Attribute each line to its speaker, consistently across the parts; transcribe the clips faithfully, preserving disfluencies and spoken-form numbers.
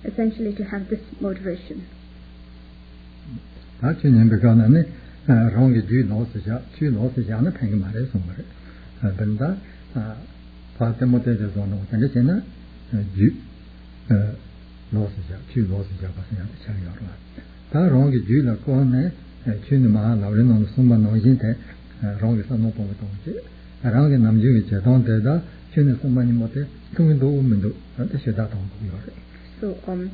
Speaker 1: essentially to have this motivation.
Speaker 2: That's in because I wrong you know the two laws is on the penguin somewhere. Benda Patamote on and the Sena you losses two losses of a chariot. That wrong is you like on Chunima, Lauren on Sumba Nojinte, wrong is not on the around in Namju, don't do that, Chun so many mote, coming to women do that should that on your.
Speaker 1: So um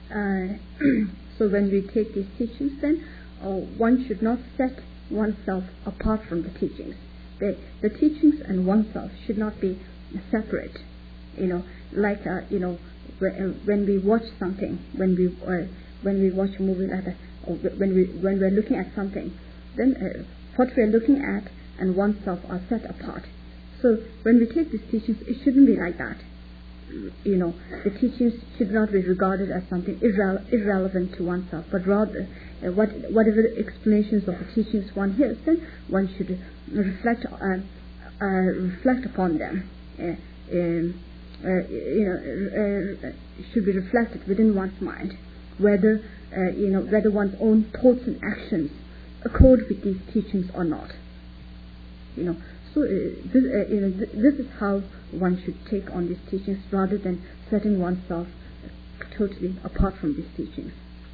Speaker 1: uh so when we take these teachings then uh, one should not set oneself apart from the teachings. The the teachings and oneself should not be separate. You know, like uh, you know when we watch something, when we uh, when we watch a movie like that, or when we when we're looking at something, then uh, what we're looking at and oneself are set apart. So when we take these teachings, it shouldn't be like that. You know, the teachings should not be regarded as something irre- irrelevant to oneself, but rather uh, what whatever explanations of the teachings one hears, then one should reflect uh, uh, reflect upon them. Uh, um, uh, you know, uh, uh, should be reflected within one's mind, whether uh, you know whether one's own thoughts and actions accord with these teachings or not. You know, so uh, this, uh, you know, th- this is how one should take on these teachings, rather than setting oneself totally apart from these teachings.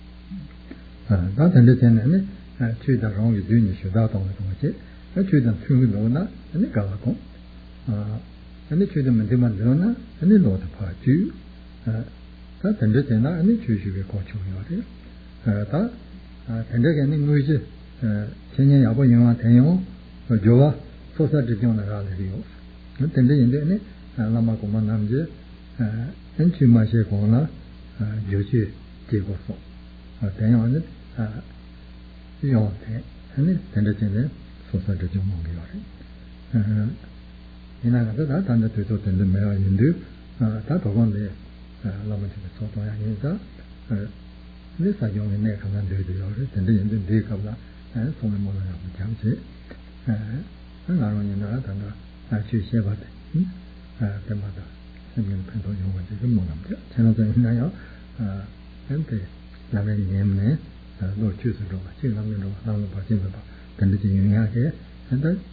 Speaker 2: That understanding, to the wrong is doing should out on the way. I choose them through Lona and the Galacon. And the children of Lona and the Lord of Part two. That understanding, and the choose you call you. That and again in which Senior Yabo Yama Tayo or Jova, so that the Jonah Rally. Not in the Indian, Lama Commandamje, and Chimache Kona, Joshi, Tigoso. Tayo on it, Yonte, and it tended in the society of Mongiori. In another that, and the two in the mail in do, that of one day, Lama Soto Yanisa, this I only neck and do the order, and then the dig of that, and so many more than the Jamsi. And I run in that, and I choose Shevat, the mother, singing Penton, you want to go on. Channel in Naya, and the Lavin Yemne, Lord Choosing, Chilamino, Lama Pajimba, and the Junior here, and then,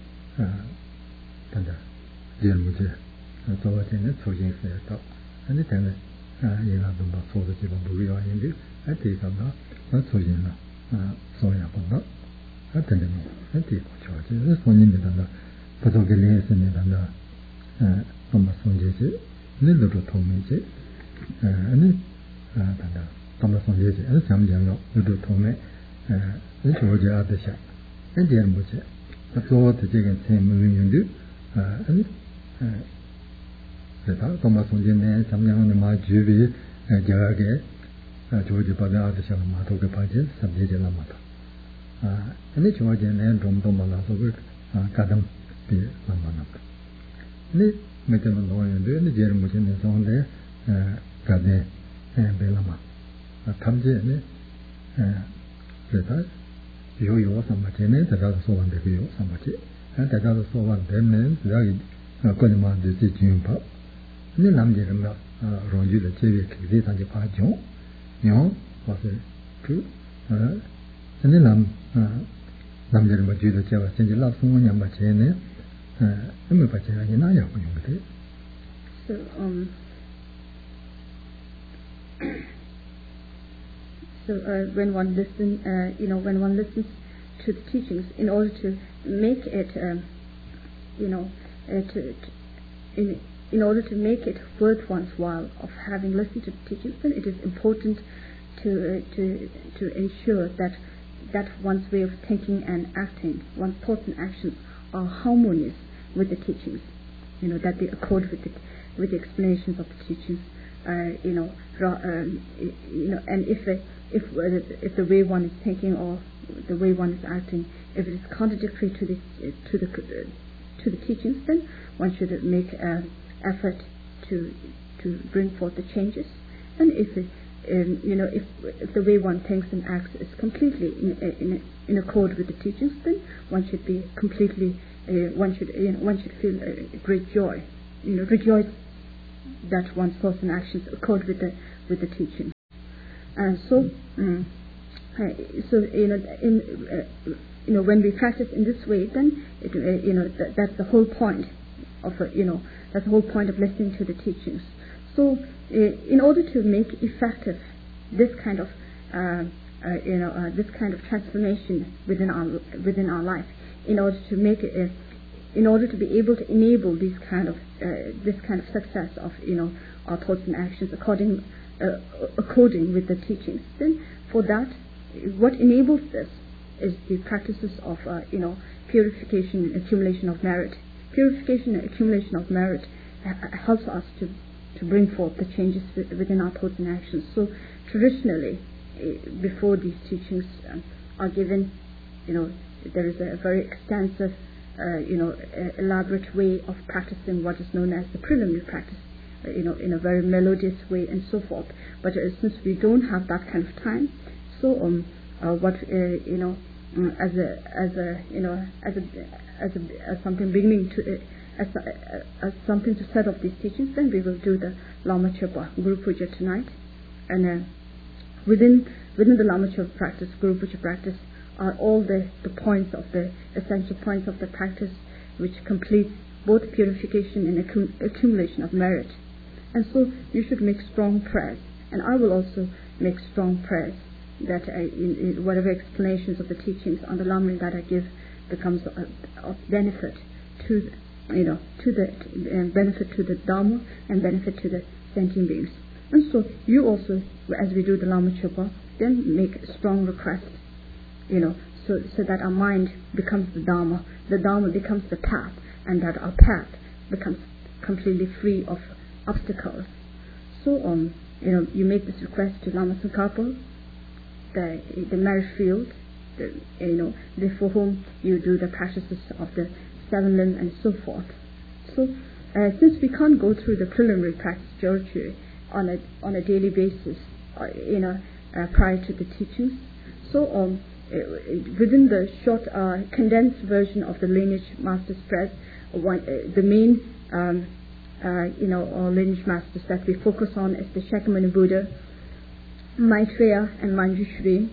Speaker 2: and the dear Mujer, and so what in it, so you say, and the tenant, you know, the so that you will be in this. I take up that, that's so you know, so I put that. I tell you, I take charge. This one in the Patogalis and the Thomas Sonjesi, little to Tommy, and then Thomas Sonjesi, and some young little Tommy, this was the other shop. And the Ambuche, the floor to take and same moving you do, and the Thomas Sonjesi, some young in my Juby, Jagge. George Pada, the Shalamato Pages, Sabdi Lamata. And the George and Dom Domala, Kadam, the Lamanak. The Metamano and the Jermutin is on there, Gade and Belama. A Tamje, Reta, you you some machine, the other so on the view, some machine, and the other so on ten minutes, the Kodima, the teaching pub. And the Namjama, Ronju, the J V, and the Pajon. You was it true? And then I'm Namjam Majida Java, send you love someone, young Bachene, and I'm a Bachena in Aya.
Speaker 1: So, um, so uh, when one listens, uh, you know, when one listens to the teachings, in order to make it, um, you know, uh, to, to in In order to make it worth one's while of having listened to the teachings, then it is important to uh, to to ensure that that one's way of thinking and acting, one's thoughts and actions, are harmonious with the teachings. You know, that they accord with the with the explanations of the teachings. Uh, you know, ra- um, you know, and if the, if uh, if the way one is thinking or the way one is acting, if it is contradictory to the to the uh, to the teachings, then one should make a effort to to bring forth the changes. And if it, um, you know if, if the way one thinks and acts is completely in in, in accord with the teachings, then one should be completely uh, one should you know, one should feel uh, great joy, you know rejoice that one's thoughts and actions accord with the with the teaching. Uh, so, um, uh, so you know, in uh, you know, when we practice in this way, then it, uh, you know, th- that's the whole point of uh, you know, that's the whole point of listening to the teachings. So, uh, in order to make effective this kind of uh, uh, you know, uh, this kind of transformation within our within our life, in order to make it, uh, in order to be able to enable these kind of uh, this kind of success of you know our thoughts and actions according uh, according with the teachings, then for that, what enables this is the practices of uh, you know purification and accumulation of merit. Purification and accumulation of merit uh, helps us to to bring forth the changes within our thoughts and actions. So traditionally, uh, before these teachings uh, are given, you know, there is a very extensive, uh, you know, uh, elaborate way of practicing what is known as the preliminary practice, uh, you know, in a very melodious way and so forth. But uh, since we don't have that kind of time, so um, uh, what uh, you know, um, as a as a you know as a as a as something beginning to. Uh, As, uh, as something to set up these teachings, then we will do the Lama Chöpa Guru Puja tonight. And uh, within within the Lama Chöpa practice, Guru Puja practice, are all the, the points of the essential points of the practice, which completes both purification and accum- accumulation of merit. And so you should make strong prayers, and I will also make strong prayers that I, in, in whatever explanations of the teachings on the Lamrim that I give becomes of, of benefit to the, you know, to the uh, benefit to the Dharma and benefit to the sentient beings. And so you also, as we do the Lama Chöpa, then make strong requests, you know, so so that our mind becomes the Dharma, the Dharma becomes the path, and that our path becomes completely free of obstacles. So um, you know, you make this request to Lama Tsongkhapa, the the merit field, the, you know, for whom you do the practices of the seven limb and so forth. So, uh, since we can't go through the preliminary practice Jorchu on a on a daily basis, uh, you know, uh, prior to the teachings, so um, uh, within the short, uh, condensed version of the lineage masters press, one, uh, the main, um, uh, you know, uh, lineage masters that we focus on is the Shakyamuni Buddha, Maitreya and Manjushri,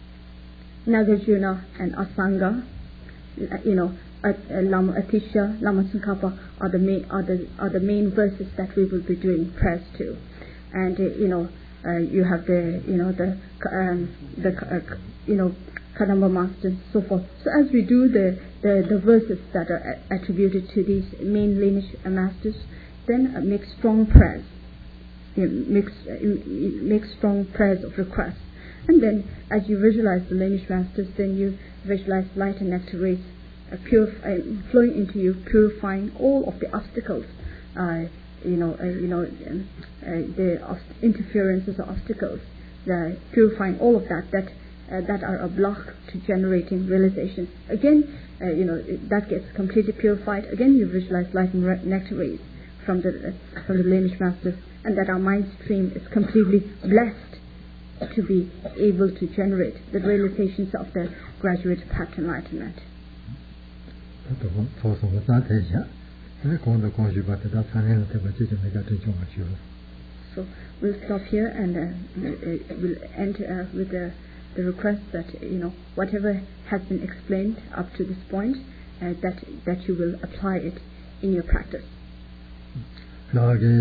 Speaker 1: Nagarjuna and Asanga, uh, you know. At, uh, Lama Atisha, Lama Tsongkhapa are the main are the are the main verses that we will be doing prayers to, and uh, you know uh, you have the you know the um, the uh, you know Kadamba masters and so forth. So as we do the the, the verses that are attributed to these main lineage masters, then uh, make strong prayers, you know, make uh, make strong prayers of request, and then as you visualize the lineage masters, then you visualize light and nectar rays. Uh, purify, flowing into you, purifying all of the obstacles, uh, you know, uh, you know, um, uh, the ob- interferences or obstacles, the purifying all of that that uh, that are a block to generating realization. Again, uh, you know, it, that gets completely purified. Again, you visualize light and re- nectar rays from the uh, from the lineage masters, and that our mind stream is completely blessed to be able to generate the realizations of the graduate path to enlightenment.
Speaker 2: So
Speaker 1: we'll stop here and uh, we'll end uh, with the, the request that you know whatever has been explained up to this point, uh, that that you will apply it in your practice.